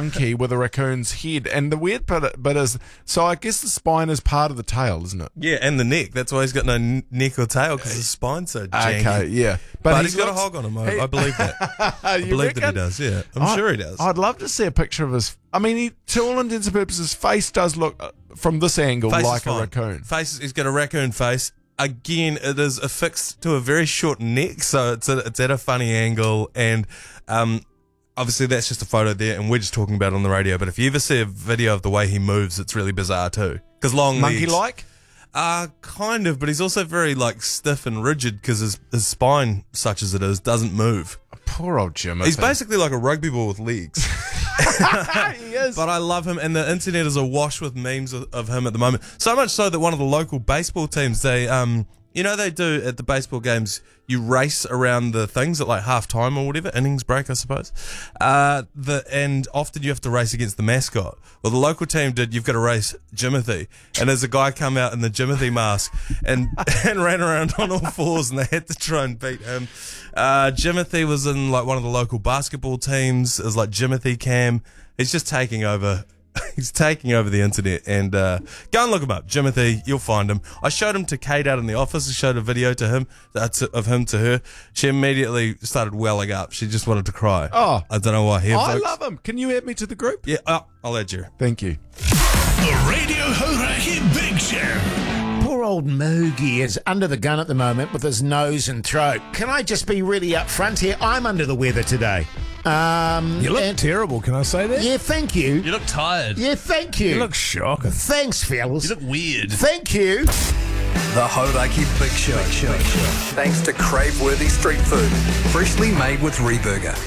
monkey with a raccoon's head. And the weird bit is, so I guess the spine is part of the tail, isn't it? Yeah, and the neck. That's why he's got no neck or tail, because his spine's so janky. Okay, yeah. But he's got a hog on him. I believe that. I believe that he does, yeah. I'm sure he does. I'd love to see a picture of his... I mean, to all intents and purposes, his face does look, from this angle, Face like is a fine. raccoon. He's got a raccoon face. Again, it is affixed to a very short neck, so it's at a funny angle, and obviously that's just a photo there, and we're just talking about it on the radio. But if you ever see a video of the way he moves, it's really bizarre too. Because long legs, Monkey-like? Kind of, but he's also very stiff and rigid because his spine, such as it is, doesn't move. Poor old Jim. He's basically like a rugby ball with legs. He is. But I love him, and the internet is awash with memes of him at the moment. So much so that one of the local baseball teams, they do at the baseball games, you race around the things at half time or whatever, innings break, I suppose. And often you have to race against the mascot. Well, the local team did, you've got to race Jimothy. And there's a guy come out in the Jimothy mask and ran around on all fours, and they had to try and beat him. Jimothy was in one of the local basketball teams. It was Jimothy Cam. He's just taking over. He's taking over the internet, and go and look him up, Jimothy. You'll find him. I showed him to Kate out in the office. I showed a video to him of him to her. She immediately started welling up. She just wanted to cry. Oh, I don't know why. I love him. Can you add me to the group? Yeah, I'll add you. Thank you. The Radio Hauraki Big Show. Poor old Moogie is under the gun at the moment with his nose and throat. Can I just be really upfront here? I'm under the weather today. You look terrible, can I say that? Yeah, thank you. You look tired. Yeah, thank you. You look shocking. Thanks, fellas. You look weird. Thank you. The Hauraki Big Show. Thanks to crave-worthy street food, freshly made with Reburger.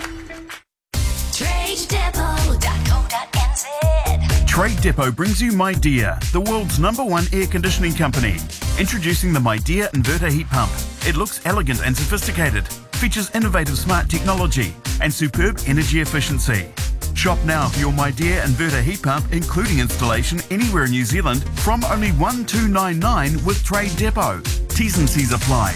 Trade Depot brings you MyDear, the world's #1 air conditioning company. Introducing the MyDear inverter heat pump. It looks elegant and sophisticated, features innovative smart technology and superb energy efficiency. Shop now for your MyDear inverter heat pump, including installation anywhere in New Zealand, from only $1,299 with Trade Depot. T's and C's apply.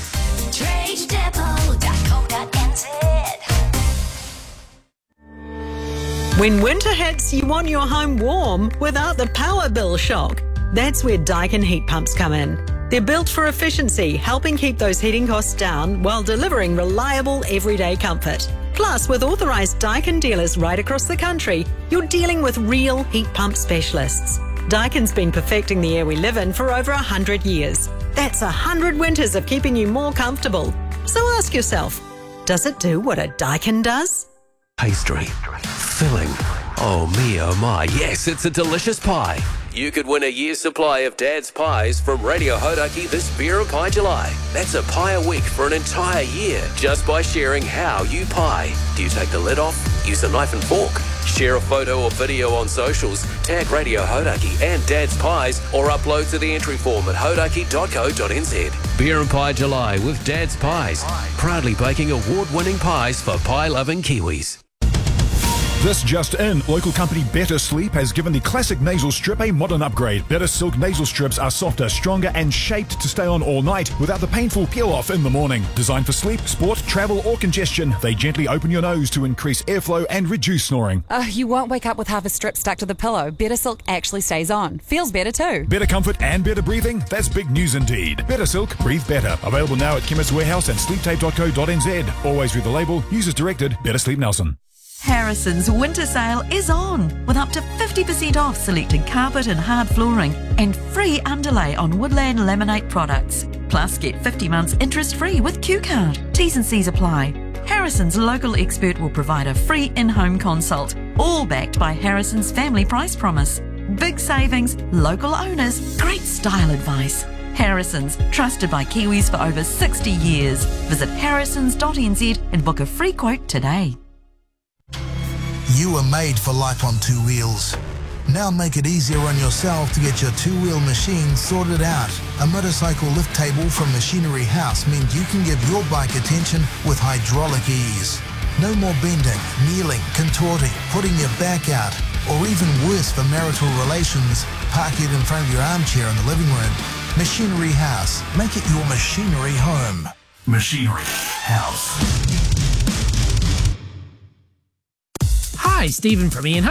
When winter hits, you want your home warm without the power bill shock. That's where Daikin heat pumps come in. They're built for efficiency, helping keep those heating costs down while delivering reliable everyday comfort. Plus, with authorised Daikin dealers right across the country, you're dealing with real heat pump specialists. Daikin's been perfecting the air we live in for over 100 years. That's 100 winters of keeping you more comfortable. So ask yourself, does it do what a Daikin does? Pastry. Filling. Oh me, oh my. Yes, it's a delicious pie. You could win a year's supply of Dad's Pies from Radio Hauraki this Beer and Pie July. That's a pie a week for an entire year just by sharing how you pie. Do you take the lid off? Use a knife and fork? Share a photo or video on socials, tag Radio Hauraki and Dad's Pies, or upload to the entry form at hauraki.co.nz. Beer and Pie July with Dad's Pies. Proudly baking award-winning pies for pie-loving Kiwis. This just in, local company Better Sleep has given the classic nasal strip a modern upgrade. Better Silk nasal strips are softer, stronger and shaped to stay on all night without the painful peel-off in the morning. Designed for sleep, sport, travel or congestion, they gently open your nose to increase airflow and reduce snoring. You won't wake up with half a strip stuck to the pillow. Better Silk actually stays on. Feels better too. Better comfort and better breathing? That's big news indeed. Better Silk, breathe better. Available now at Chemist Warehouse and sleeptape.co.nz. Always read the label. Use as directed. Better Sleep Nelson. Harrison's winter sale is on with up to 50% off selected carpet and hard flooring and free underlay on Woodland Laminate products. Plus, get 50 months interest-free with Q-Card. T's and C's apply. Harrison's local expert will provide a free in-home consult, all backed by Harrison's Family Price Promise. Big savings, local owners, great style advice. Harrison's, trusted by Kiwis for over 60 years. Visit harrisons.nz and book a free quote today. You were made for life on two wheels. Now make it easier on yourself to get your two-wheel machine sorted out. A motorcycle lift table from Machinery House means you can give your bike attention with hydraulic ease. No more bending, kneeling, contorting, putting your back out, or even worse for marital relations, park it in front of your armchair in the living room. Machinery House. Make it your machinery home. Machinery House. Hi, Stephen from Ian